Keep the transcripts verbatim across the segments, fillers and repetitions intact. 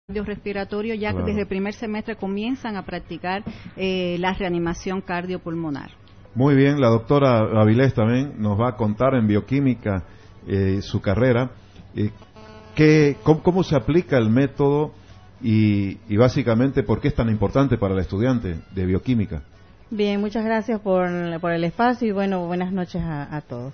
cardiorrespiratorio, ya Claro. desde el primer semestre comienzan a practicar eh, la reanimación cardiopulmonar. Muy bien, la doctora Avilés también nos va a contar en bioquímica eh, su carrera, eh, qué, cómo, cómo se aplica el método y, y básicamente por qué es tan importante para el estudiante de bioquímica. Bien, muchas gracias por, por el espacio y bueno, buenas noches a, a todos.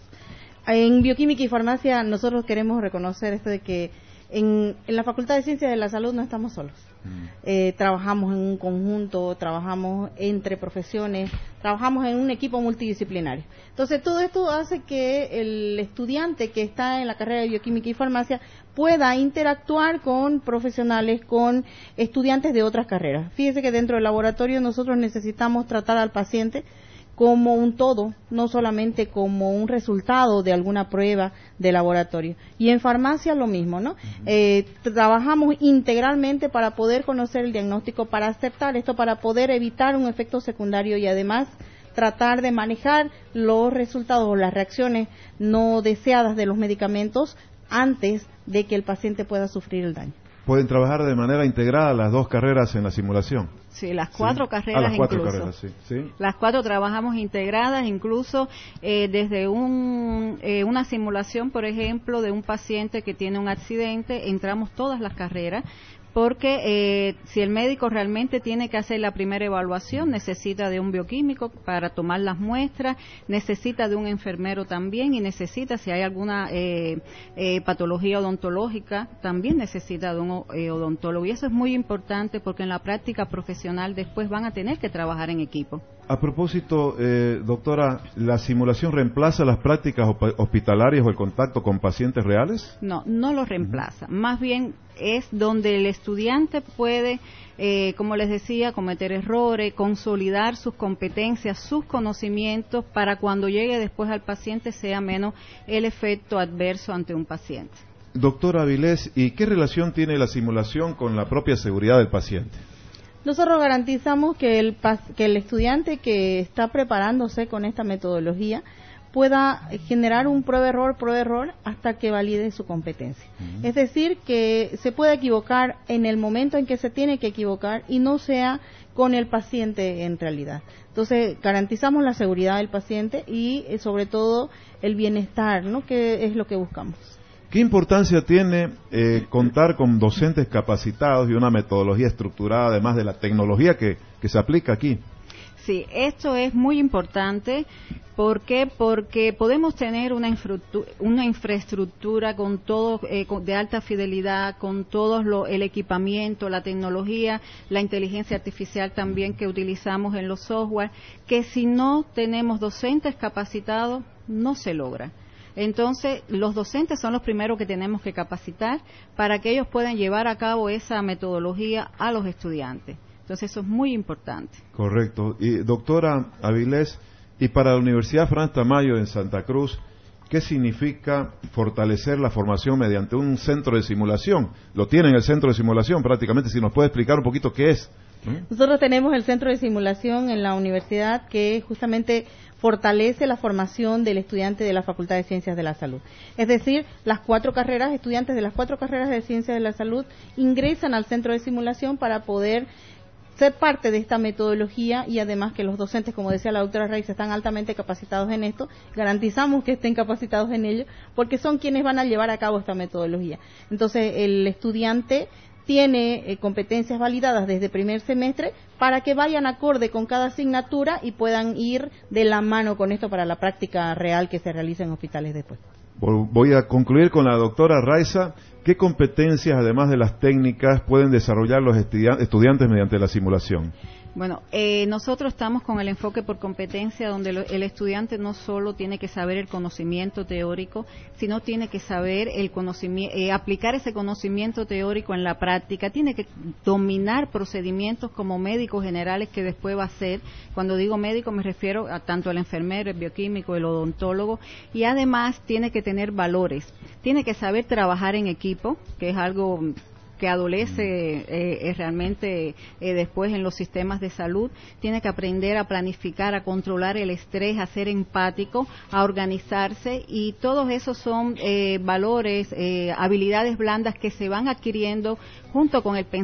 En bioquímica y farmacia nosotros queremos reconocer esto de que en, en la Facultad de Ciencias de la Salud no estamos solos. Mm. Eh, trabajamos en un conjunto, trabajamos entre profesiones, trabajamos en un equipo multidisciplinario. Entonces todo esto hace que el estudiante que está en la carrera de bioquímica y farmacia pueda interactuar con profesionales, con estudiantes de otras carreras. Fíjese que dentro del laboratorio nosotros necesitamos tratar al paciente como un todo, no solamente como un resultado de alguna prueba de laboratorio. Y en farmacia lo mismo, ¿no? Uh-huh. Eh, trabajamos integralmente para poder conocer el diagnóstico, para aceptar esto, para poder evitar un efecto secundario y además tratar de manejar los resultados o las reacciones no deseadas de los medicamentos antes de que el paciente pueda sufrir el daño. ¿Pueden trabajar de manera integrada las dos carreras en la simulación? Sí, las cuatro ¿Sí? carreras ah, las cuatro incluso. Carreras, sí. ¿Sí? Las cuatro trabajamos integradas, incluso eh, desde un, eh, una simulación, por ejemplo, de un paciente que tiene un accidente, entramos todas las carreras, porque eh, si el médico realmente tiene que hacer la primera evaluación, necesita de un bioquímico para tomar las muestras, necesita de un enfermero también y necesita, si hay alguna eh, eh, patología odontológica, también necesita de un eh, odontólogo. Y eso es muy importante porque en la práctica profesional después van a tener que trabajar en equipo. A propósito, eh, doctora, ¿la simulación reemplaza las prácticas hospitalarias o el contacto con pacientes reales? No, no lo reemplaza. Uh-huh. Más bien es donde el estudiante puede, eh, como les decía, cometer errores, consolidar sus competencias, sus conocimientos, para cuando llegue después al paciente sea menos el efecto adverso ante un paciente. Doctora Avilés, ¿y qué relación tiene la simulación con la propia seguridad del paciente? Nosotros garantizamos que el, que el estudiante que está preparándose con esta metodología pueda generar un prueba-error, prueba-error hasta que valide su competencia. Uh-huh. Es decir, que se pueda equivocar en el momento en que se tiene que equivocar y no sea con el paciente en realidad. Entonces, garantizamos la seguridad del paciente y eh, sobre todo el bienestar, ¿no?, que es lo que buscamos. ¿Qué importancia tiene eh, contar con docentes capacitados y una metodología estructurada, además de la tecnología que, que se aplica aquí? Sí, esto es muy importante. ¿Por qué? Porque podemos tener una, infraestructura, una infraestructura con todo eh, con, de alta fidelidad, con todo lo, el equipamiento, la tecnología, la inteligencia artificial también que utilizamos en los software, que si no tenemos docentes capacitados, no se logra. Entonces, los docentes son los primeros que tenemos que capacitar para que ellos puedan llevar a cabo esa metodología a los estudiantes. Entonces, eso es muy importante. Correcto. Y doctora Avilés, y para la Universidad Frans Tamayo en Santa Cruz, ¿qué significa fortalecer la formación mediante un centro de simulación? Lo tienen el centro de simulación prácticamente, si nos puede explicar un poquito qué es. ¿Mm? Nosotros tenemos el centro de simulación en la universidad que justamente fortalece la formación del estudiante de la Facultad de Ciencias de la Salud. Es decir, las cuatro carreras, estudiantes de las cuatro carreras de Ciencias de la Salud ingresan al centro de simulación para poder ser parte de esta metodología y además que los docentes, como decía la doctora Raiza, están altamente capacitados en esto, garantizamos que estén capacitados en ello, porque son quienes van a llevar a cabo esta metodología. Entonces, el estudiante tiene eh, competencias validadas desde primer semestre para que vayan acorde con cada asignatura y puedan ir de la mano con esto para la práctica real que se realiza en hospitales después. Voy a concluir con la doctora Raiza. ¿Qué competencias, además de las técnicas, pueden desarrollar los estudiantes mediante la simulación? Bueno, eh, nosotros estamos con el enfoque por competencia, donde lo, el estudiante no solo tiene que saber el conocimiento teórico, sino tiene que saber el conocimiento, eh, aplicar ese conocimiento teórico en la práctica, tiene que dominar procedimientos como médicos generales que después va a hacer. Cuando digo médico me refiero a tanto al enfermero, el bioquímico, el odontólogo, y además tiene que tener valores, tiene que saber trabajar en equipo, que es algo que adolece eh, eh, realmente eh, después en los sistemas de salud, tiene que aprender a planificar, a controlar el estrés, a ser empático, a organizarse, y todos esos son eh, valores, eh, habilidades blandas que se van adquiriendo junto con el pensamiento